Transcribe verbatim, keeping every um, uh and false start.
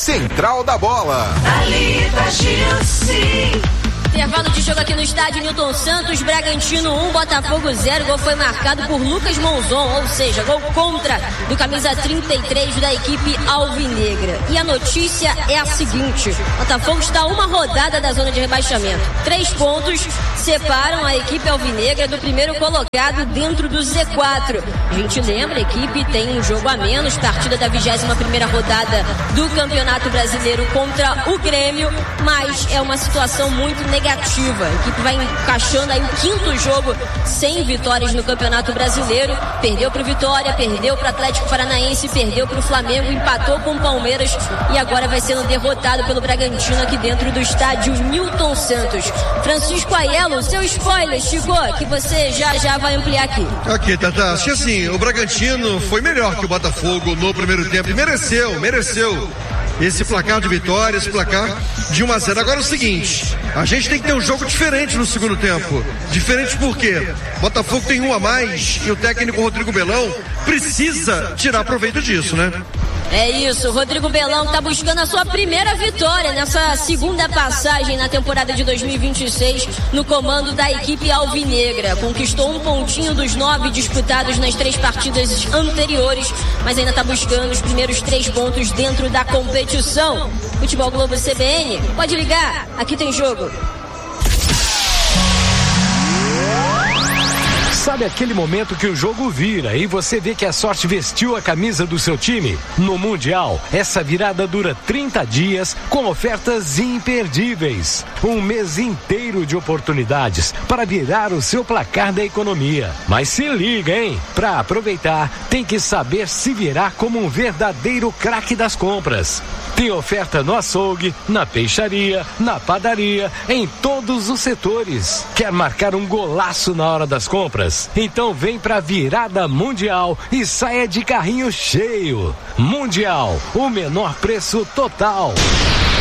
Central da Bola. Thalita Gilci. Intervalo de jogo aqui no estádio Newton Santos, Bragantino um, Botafogo zero. Gol foi marcado por Lucas Monzon, ou seja, gol contra do camisa trinta e três da equipe alvinegra. E a notícia é a seguinte: Botafogo está a uma rodada da zona de rebaixamento. Três pontos separam a equipe alvinegra do primeiro colocado dentro do Z quatro. A gente lembra, a equipe tem um jogo a menos, partida da vigésima primeira rodada do Campeonato Brasileiro contra o Grêmio, mas é uma situação muito negativa. A equipe vai encaixando aí o quinto jogo sem vitórias no Campeonato Brasileiro. Perdeu para o Vitória, perdeu para o Atlético Paranaense, perdeu para o Flamengo, empatou com o Palmeiras e agora vai sendo derrotado pelo Bragantino aqui dentro do estádio Newton Santos. Francisco Aiello, seu spoiler, Chico, que você já já vai ampliar aqui. Aqui, Tata, acho que assim, o Bragantino foi melhor que o Botafogo no primeiro tempo e mereceu, mereceu esse placar de vitória, esse placar de um a zero. Agora é o seguinte, a gente tem que ter um jogo diferente no segundo tempo. Diferente por quê? Botafogo tem um a mais e o técnico Rodrigo Belão precisa tirar proveito disso, né? É isso, Rodrigo Belão está buscando a sua primeira vitória nessa segunda passagem na temporada de dois mil e vinte e seis no comando da equipe alvinegra. Conquistou um pontinho dos nove disputados nas três partidas anteriores, mas ainda está buscando os primeiros três pontos dentro da competição. Futebol Globo C B N, pode ligar, aqui tem jogo. Sabe aquele momento que o jogo vira e você vê que a sorte vestiu a camisa do seu time? No Mundial, essa virada dura trinta dias com ofertas imperdíveis. Um mês inteiro de oportunidades para virar o seu placar da economia. Mas se liga, hein? Para aproveitar, tem que saber se virar como um verdadeiro craque das compras. Tem oferta no açougue, na peixaria, na padaria, em todos os setores. Quer marcar um golaço na hora das compras? Então vem pra Virada Mundial e saia de carrinho cheio. Mundial, o menor preço total.